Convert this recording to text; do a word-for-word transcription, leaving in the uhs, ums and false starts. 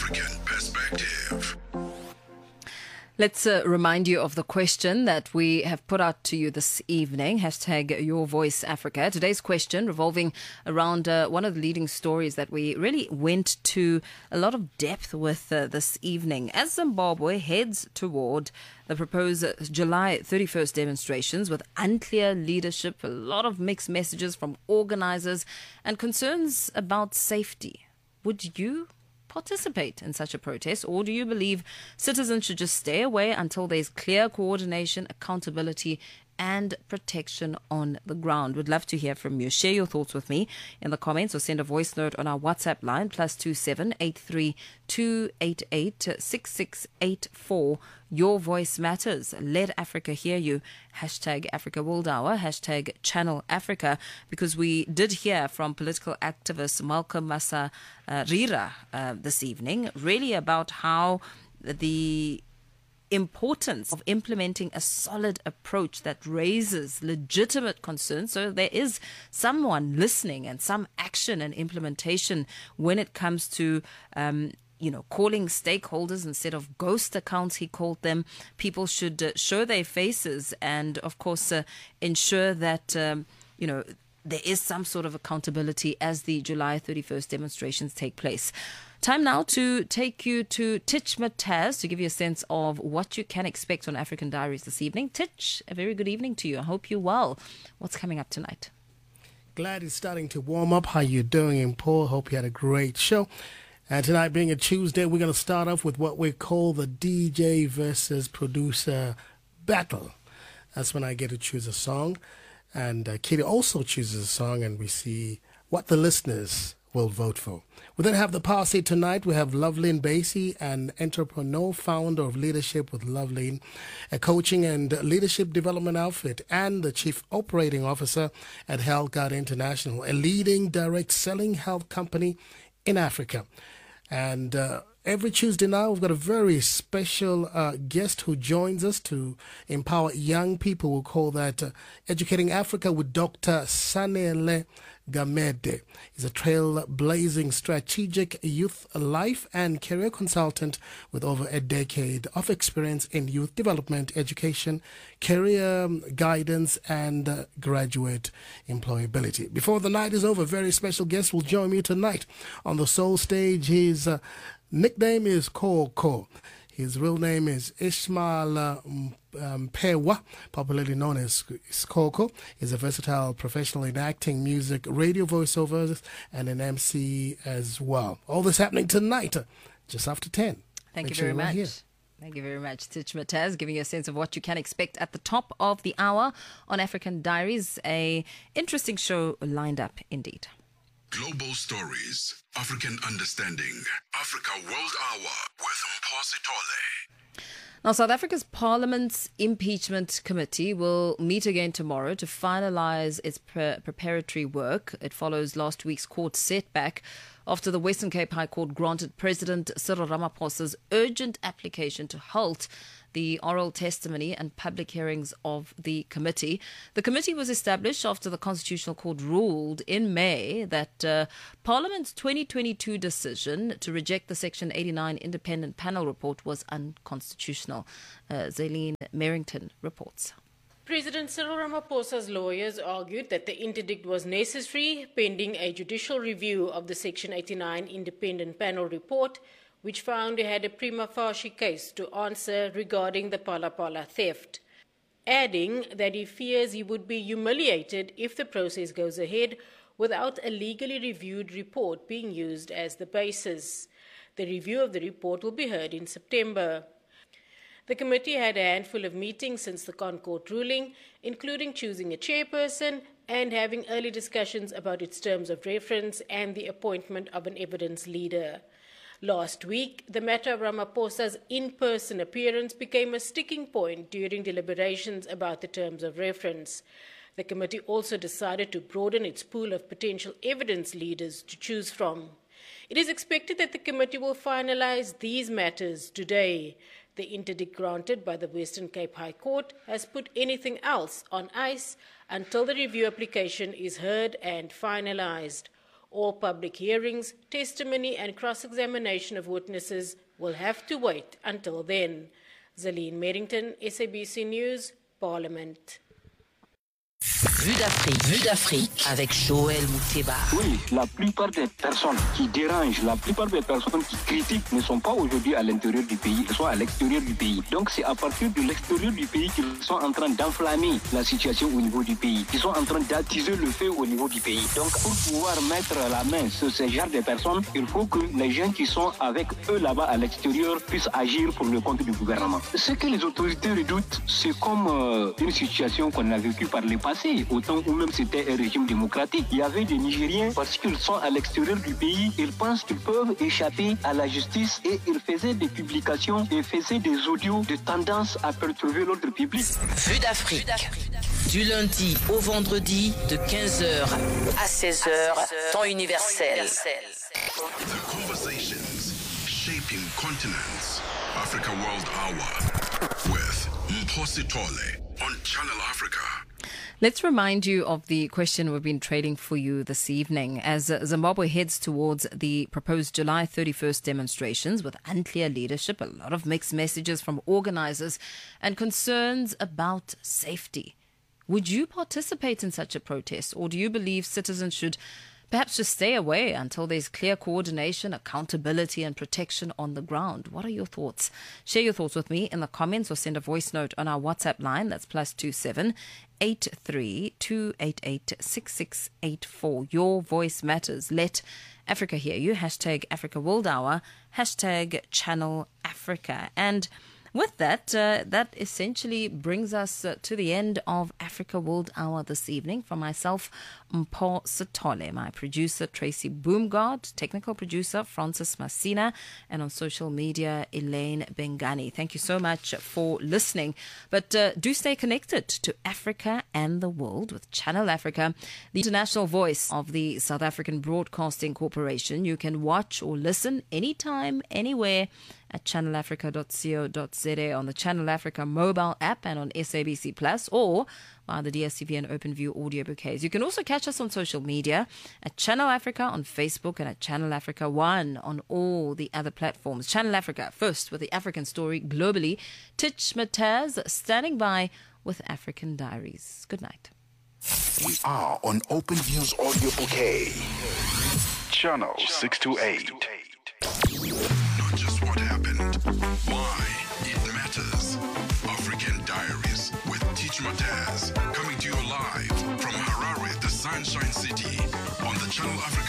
African perspective. Let's uh, remind you of the question that we have put out to you this evening. Hashtag Your Voice Africa. Today's question revolving around uh, one of the leading stories that we really went to a lot of depth with uh, this evening. As Zimbabwe heads toward the proposed July thirty-first demonstrations with unclear leadership, a lot of mixed messages from organizers and concerns about safety. Would you participate in such a protest, or do you believe citizens should just stay away until there's clear coordination, accountability and protection on the ground? Would love to hear from you. Share your thoughts with me in the comments or send a voice note on our WhatsApp line plus two seven eight three two eight eight six six eight four. Your voice matters. Let Africa hear you. Hashtag Africa World Hour. Hashtag Channel Africa. Because we did hear from political activist Malcolm Masa uh, Rira uh, this evening, really about how the importance of implementing a solid approach that raises legitimate concerns. So there is someone listening and some action and implementation when it comes to um, you know, calling stakeholders instead of ghost accounts, he called them. People should uh, show their faces and, of course, uh, ensure that, um, you know, there is some sort of accountability as the July thirty-first demonstrations take place. Time now to take you to Titch Mataz to give you a sense of what you can expect on African Diaries this evening. Titch, a very good evening to you. I hope you're well. What's coming up tonight? Glad it's starting to warm up. How you doing, Paul? Hope you had a great show. And tonight being a Tuesday, we're going to start off with what we call the D J versus producer battle. That's when I get to choose a song. And uh, Katie also chooses a song, and we see what the listeners will vote for. We then have the posse tonight. We have Lovelyn Basie, an entrepreneur, founder of Leadership with Lovelyn, a coaching and leadership development outfit, and the chief operating officer at Health Guard International, a leading direct selling health company in Africa. And uh, every Tuesday now, we've got a very special uh, guest who joins us to empower young people. We'll call that uh, Educating Africa with Doctor Sanele Gamede. He's a trailblazing strategic youth life and career consultant with over a decade of experience in youth development, education, career guidance, and uh, graduate employability. Before the night is over, a very special guest will join me tonight on the Soul Stage. His uh, nickname is Koko. His real name is Ishmael uh, um, Pewa, popularly known as Koko. He's a versatile professional in acting, music, radio voiceovers, and an M C as well. All this happening tonight, uh, just after ten. Thank Make you sure very you're right much. here. Thank you very much, Titch Mataz, giving you a sense of what you can expect at the top of the hour on African Diaries. A interesting show lined up indeed. Global stories, African understanding, Africa World Hour with Mposi Tole. Now, South Africa's Parliament's Impeachment Committee will meet again tomorrow to finalise its pre- preparatory work. It follows last week's court setback after the Western Cape High Court granted President Cyril Ramaphosa's urgent application to halt the oral testimony and public hearings of the committee. The committee was established after the Constitutional Court ruled in May that uh, Parliament's twenty twenty-two decision to reject the Section eighty-nine independent panel report was unconstitutional. Uh, Zaylene Merrington reports. President Cyril Ramaphosa's lawyers argued that the interdict was necessary pending a judicial review of the Section eighty-nine independent panel report, which found he had a prima facie case to answer regarding the Phala Phala theft, adding that he fears he would be humiliated if the process goes ahead without a legally reviewed report being used as the basis. The review of the report will be heard in September. The committee had a handful of meetings since the ConCourt ruling, including choosing a chairperson and having early discussions about its terms of reference and the appointment of an evidence leader. Last week, the matter of Ramaphosa's in-person appearance became a sticking point during deliberations about the terms of reference. The committee also decided to broaden its pool of potential evidence leaders to choose from. It is expected that the committee will finalize these matters today. The interdict granted by the Western Cape High Court has put anything else on ice until the review application is heard and finalized. All public hearings, testimony and cross-examination of witnesses will have to wait until then. Zaline Merrington, S A B C News, Parliament. Vue d'Afrique, Vue d'Afrique avec Joël Mouteba. Oui, la plupart des personnes qui dérangent, la plupart des personnes qui critiquent ne sont pas aujourd'hui à l'intérieur du pays, elles sont à l'extérieur du pays. Donc c'est à partir de l'extérieur du pays qu'ils sont en train d'enflammer la situation au niveau du pays, qu'ils sont en train d'attiser le feu au niveau du pays. Donc pour pouvoir mettre la main sur ce genre de personnes, il faut que les gens qui sont avec eux là-bas à l'extérieur puissent agir pour le compte du gouvernement. Ce que les autorités redoutent, c'est comme euh, une situation qu'on a vécue par le passé. Au temps où même c'était un régime démocratique, il y avait des Nigériens, parce qu'ils sont à l'extérieur du pays, ils pensent qu'ils peuvent échapper à la justice et ils faisaient des publications et faisaient des audios de tendance à perturber l'ordre public. Vue d'Afrique, du lundi au vendredi de quinze heures à seize heures, temps universel. The conversations shaping continents. Africa World Hour with Mposi Tole on Channel Africa. Let's remind you of the question we've been trading for you this evening. As Zimbabwe heads towards the proposed July thirty-first demonstrations with unclear leadership, a lot of mixed messages from organizers and concerns about safety. Would you participate in such a protest, or do you believe citizens should perhaps just stay away until there's clear coordination, accountability and protection on the ground? What are your thoughts? Share your thoughts with me in the comments or send a voice note on our WhatsApp line. That's plus two seven eight three two eight eight six six eight four. Your voice matters. Let Africa hear you. Hashtag Africa World Hour. Hashtag Channel Africa. And with that, uh, that essentially brings us uh, to the end of Africa World Hour this evening. From myself, Mposi Tole, my producer, Tracy Boomgard, technical producer, Francis Masina, and on social media, Elaine Bengani. Thank you so much for listening. But uh, do stay connected to Africa and the world with Channel Africa, the international voice of the South African Broadcasting Corporation. You can watch or listen anytime, anywhere, at channel africa dot co dot za, on the Channel Africa mobile app and on S A B C Plus, or via the D S T V and OpenView audio bouquets. You can also catch us on social media at Channel Africa on Facebook and at Channel Africa One on all the other platforms. Channel Africa, first with the African story globally. Titch Mataz standing by with African Diaries. Good night. We are on OpenView's audio bouquet. Channel six two eight. Not just what happened, why it matters. African Diaries with Titch Mataz, coming to you live from Harare, the Sunshine City, on the Channel Africa